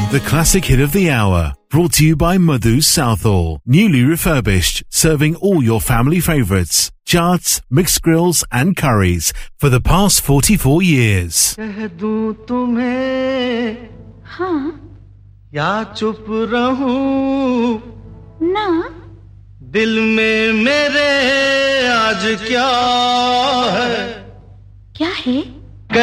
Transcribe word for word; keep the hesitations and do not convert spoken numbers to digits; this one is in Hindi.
the classic hit of the hour. Brought to you by Madhu's Southall. Newly refurbished, serving all your family favourites. Chaats, mixed grills and curries for the past forty-four years. कह दूं तुम्हें हाँ या चुप रहूं ना दिल में मेरे आज क्या है क्या है